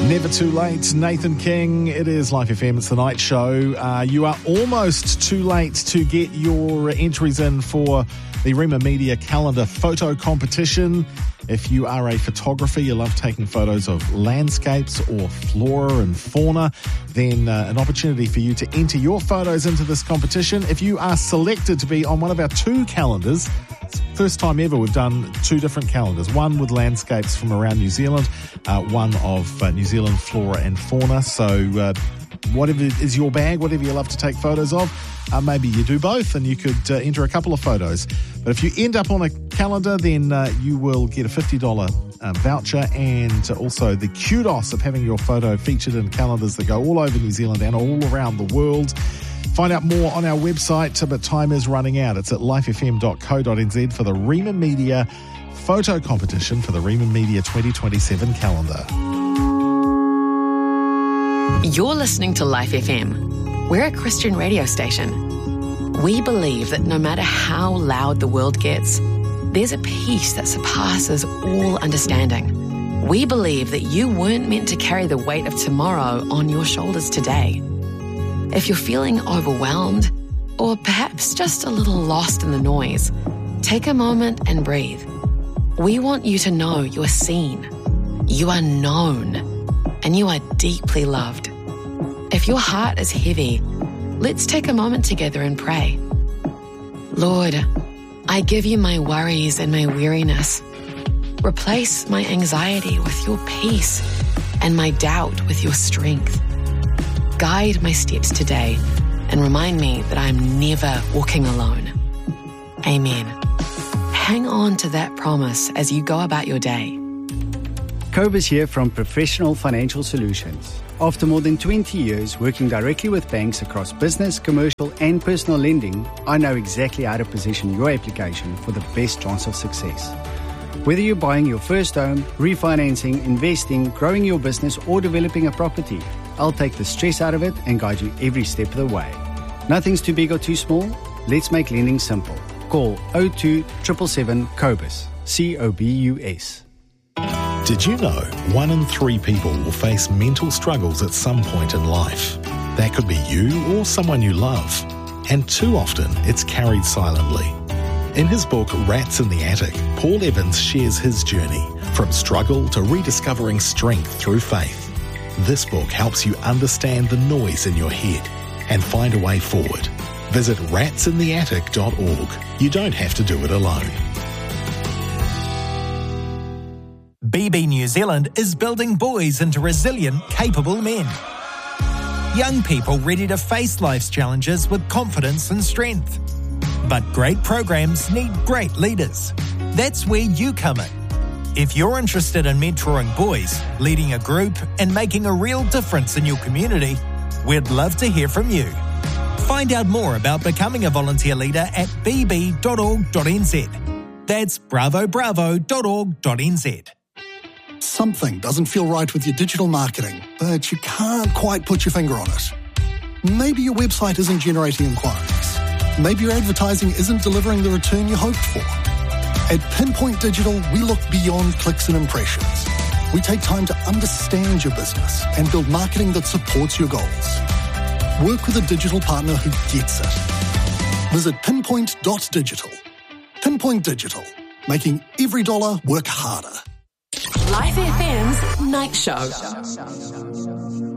Never too late, Nathan King. It is Life FM, it's the night show. You are almost too late to get your entries in for the Rima Media calendar photo competition. If you are a photographer, you love taking photos of landscapes or flora and fauna, then an opportunity for you to enter your photos into this competition. If you are selected to be on one of our two calendars, it's the first time ever we've done two different calendars, one with landscapes from around New Zealand, one of New Zealand flora and fauna. So whatever is your bag, whatever you love to take photos of, maybe you do both and you could enter a couple of photos. But if you end up on a calendar, then you will get a $50 voucher and also the kudos of having your photo featured in calendars that go all over New Zealand and all around the world. Find out more on our website, but time is running out. It's at lifefm.co.nz for the Rima Media photo competition for the Rima Media 2027 calendar. You're listening to Life FM. We're a Christian radio station. We believe that no matter how loud the world gets, there's a peace that surpasses all understanding. We believe that you weren't meant to carry the weight of tomorrow on your shoulders today. If you're feeling overwhelmed, or perhaps just a little lost in the noise, take a moment and breathe. We want you to know you are seen, you are known, and you are deeply loved. If your heart is heavy, let's take a moment together and pray. Lord, I give you my worries and my weariness. Replace my anxiety with your peace and my doubt with your strength. Guide my steps today and remind me that I'm never walking alone. Amen. Hang on to that promise as you go about your day. Cobus here from Professional Financial Solutions. After more than 20 years working directly with banks across business, commercial and personal lending, I know exactly how to position your application for the best chance of success. Whether you're buying your first home, refinancing, investing, growing your business or developing a property, I'll take the stress out of it and guide you every step of the way. Nothing's too big or too small. Let's make lending simple. Call 02 777 COBUS. COBUS. Did you know 1 in 3 people will face mental struggles at some point in life? That could be you or someone you love. And too often, it's carried silently. In his book, Rats in the Attic, Paul Evans shares his journey from struggle to rediscovering strength through faith. This book helps you understand the noise in your head and find a way forward. Visit ratsintheattic.org. You don't have to do it alone. BB New Zealand is building boys into resilient, capable men. Young people ready to face life's challenges with confidence and strength. But great programs need great leaders. That's where you come in. If you're interested in mentoring boys, leading a group, and making a real difference in your community, we'd love to hear from you. Find out more about becoming a volunteer leader at bb.org.nz. That's bravobravo.org.nz. Something doesn't feel right with your digital marketing, but you can't quite put your finger on it. Maybe your website isn't generating inquiries. Maybe your advertising isn't delivering the return you hoped for. At Pinpoint Digital, we look beyond clicks and impressions. We take time to understand your business and build marketing that supports your goals. Work with a digital partner who gets it. Visit pinpoint.digital. Pinpoint Digital, making every dollar work harder. Life FM's Night Show.